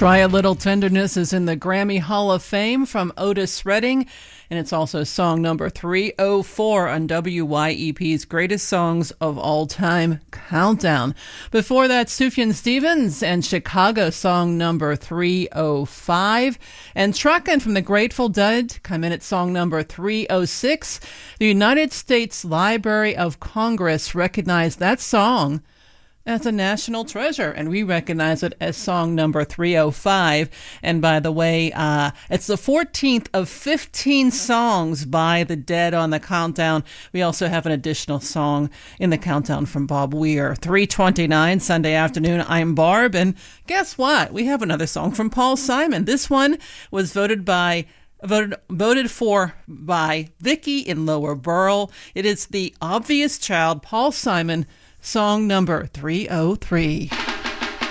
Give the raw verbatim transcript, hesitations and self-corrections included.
Try a Little Tenderness is in the Grammy Hall of Fame from Otis Redding, and it's also song number three oh four on W Y E P's Greatest Songs of All Time Countdown. Before that, Sufjan Stevens and Chicago, song number three oh five. And Truckin' from the Grateful Dead come in at song number three oh six. The United States Library of Congress recognized that song as a national treasure, and we recognize it as song number three oh five. And by the way, uh, it's the fourteenth of fifteen songs by the Dead on the countdown. We also have an additional song in the countdown from Bob Weir. three twenty-nine Sunday afternoon. I'm Barb, and guess what? We have another song from Paul Simon. This one was voted by Voted, voted for by Vicky in Lower Burl. It is The Obvious Child, Paul Simon, song number three oh three.